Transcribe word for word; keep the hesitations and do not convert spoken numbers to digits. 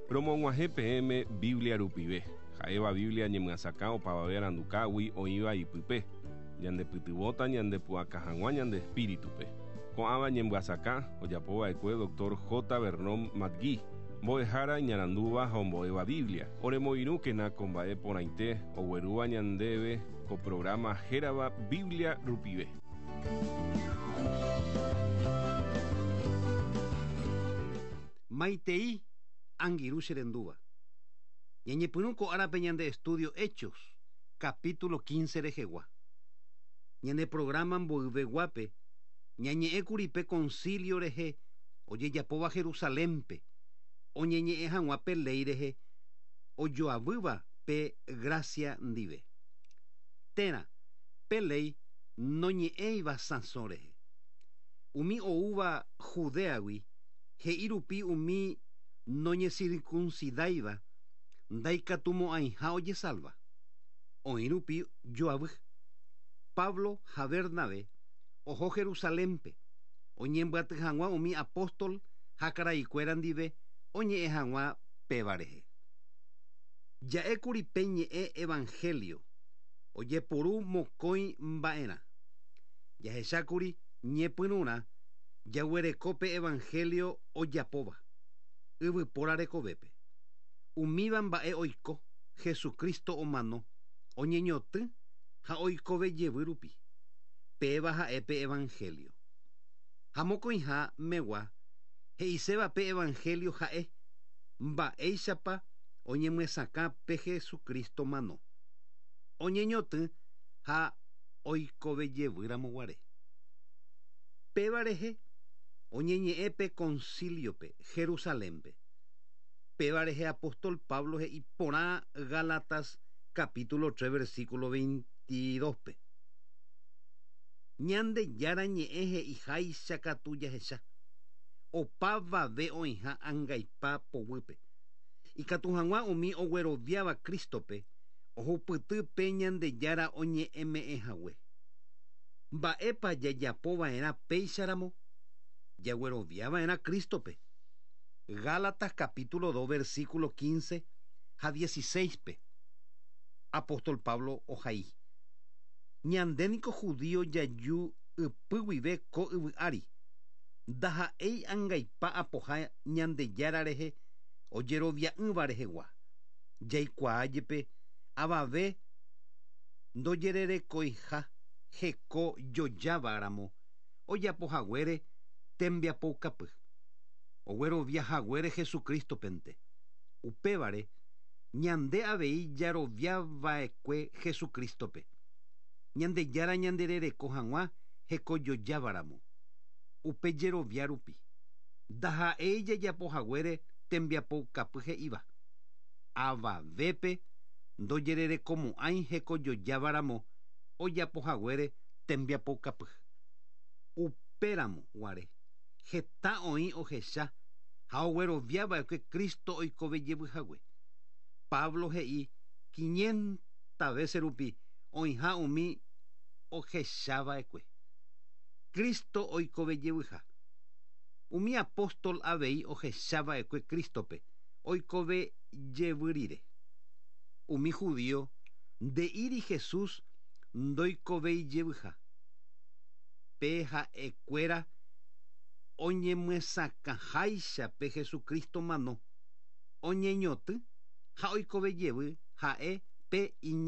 Promog̃uahẽ peẽme Biblia rupive. Ha'éva Biblia ñemyasakã opavave arandukágui oĩva ipype. Ñandepytyvõta ñandepu'aka hag̃ua ñande espíritupe. Ko'ãva ñembyasakã ojapova'ekue doctor J. Vernon Matgui. Mbo'ehára ñarandúva ha ombo'éva Biblia. Oremoirũkena ko mba'e porãite oguerúva ñandéve ko programa hérava Biblia rupive. Maitei angiru cherendúva. Ñañepyrũ ko árape ñande estudio Hechos, capítulo quince rehegua. Ñande programa mboyveguápe ñañe'ẽkuri pe concilio rehe ojejapóva Jerusalémpe, oñeñe'ẽ hag̃ua pe ley rehe ojoavýva pe gracia ndive. Térã pe ley noñe'ẽiva sãso rehe. Umi oúva Judeagui he'i rupi umi noñecircuncidáiva ndaikatumo'ãiha ojesálva. Oĩ rupi joavy. Pablo ha Bernabé oho Jerusalémpe oñembyaty hag̃ua umi apóstol ha karaikuéra ndive oñe'ẽ hag̃ua péva rehe. Ja'ékuri pe ñe'ẽ evangelio ojeporu mokõi mba'erã. Jahechákuri ñepyrũrã jaguereko pe evangelio ojapóva yvypóra rekovépe. Umíva mba'e oiko Jesukristo omano oñeñotỹ ha oikovejevy rupi péva ha'e pe evangelio. Ha mokõiha megua he'iséva pe evangelio ha'e mba'éichapa oñemyesakã pe Jesukristo mano. Oñeñotỹ ha oikovejevýramoguare. Péva rehe oñeñe'ẽ pe conciliope Jerusalémpe. Péva rehe apóstol Pablo he'i porã Gálatas capítulo tres versículo veintidós-pe. Ñande jára ñe'ẽ he'iháicha katu jahecha. Opavave oĩha ãngaipa povýpe. Ikatu hag̃ua umi ogueroviáva Kristope ohupyty pe ñande jára oñe'ẽme'ẽhague. Mba'épa jajapova'erã péicharamo jagueroviava'erã Kristope. Gálatas capítulo dos versículo quince ha dieciséis-pe. Apóstol Pablo ohai. Ñandéniko judío jaju ypy guive ko yvy'ári. Ndaha'éi ãngaipa apoha ñande jára rehe ojerovia'ỹva rehegua. Jaikuaa jepe avave ndojererekoiha heko jojáváramo ojapohaguére tembiapoukapy. Ogueroviahaguére Jesucristopente. Upévare ñande avei jaroviava'ekue Jesucristope. Ñande jára ñanderereko hag̃ua heko jojáváramo. Upe jerovia rupi. Ndaha'éi jajapohaguére tembiapoukapy he'íva. Avavépe ndojererekomo'ãi heko jojáváramo ojapohaguére tembiapoukapy. Upéramo guare heta oĩ ohecha ha ogueroviava'ekue Kristo oikovejevyhague. Pablo he'i quinientas veces rupi oĩha umi ohechava'ekue. Kristo oikovejevyha. Umi apóstol avei ohechava'ekue Kristope oikovejevy rire. Umi judío nde'íri Jesús ndoikovejevyha. Pe ha'ekuéra oñemyesakãháicha pe Jesucristo mano oñeñotỹ ha oikovejevy ha'e pe iña